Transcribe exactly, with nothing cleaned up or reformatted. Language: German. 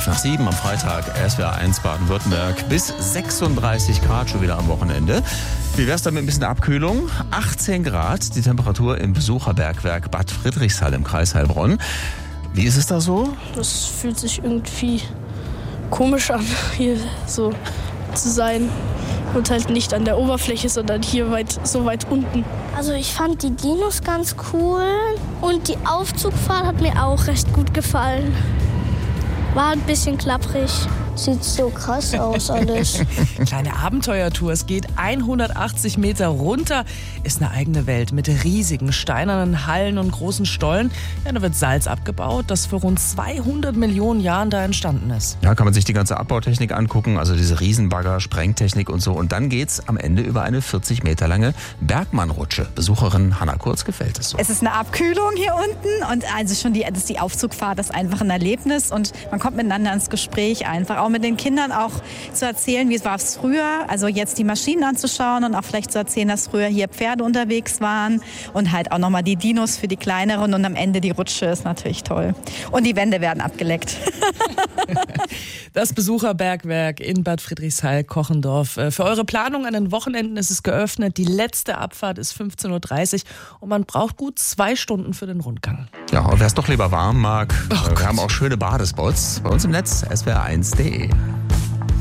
elf nach sieben am Freitag, S W R eins Baden-Württemberg. Bis sechsunddreißig Grad schon wieder am Wochenende. Wie wär's dann mit ein bisschen Abkühlung? achtzehn Grad, die Temperatur im Besucherbergwerk Bad Friedrichshall im Kreis Heilbronn. Wie ist es da so? Das fühlt sich irgendwie komisch an, hier so zu sein. Und halt nicht an der Oberfläche, sondern hier weit, so weit unten. Also ich fand die Dinos ganz cool und die Aufzugfahrt hat mir auch recht gut gefallen. War ein bisschen klapprig. Sieht so krass aus alles. Kleine Abenteuertour. Es geht hundertachtzig Meter runter. Ist eine eigene Welt mit riesigen steinernen Hallen und großen Stollen. Ja, da wird Salz abgebaut, das vor rund zweihundert Millionen Jahren da entstanden ist. Ja, kann man sich die ganze Abbautechnik angucken, also diese Riesenbagger, Sprengtechnik und so. Und dann geht's am Ende über eine vierzig Meter lange Bergmannrutsche. Besucherin Hanna Kurz gefällt es so. Es ist eine Abkühlung hier unten und also schon die, das ist die Aufzugfahrt, das ist einfach ein Erlebnis und man kommt miteinander ins Gespräch einfach. Auch mit den Kindern auch zu erzählen, wie war es früher, also jetzt die Maschinen anzuschauen und auch vielleicht zu erzählen, dass früher hier Pferde unterwegs waren und halt auch nochmal die Dinos für die Kleineren und am Ende die Rutsche ist natürlich toll. Und die Wände werden abgeleckt. Das Besucherbergwerk in Bad Friedrichshall-Kochendorf. Für eure Planung an den Wochenenden ist es geöffnet. Die letzte Abfahrt ist fünfzehn Uhr dreißig und man braucht gut zwei Stunden für den Rundgang. Ja, und wer es doch lieber warm mag, oh wir Gott. haben auch schöne Badespots bei uns im Netz, S W R eins punkt de.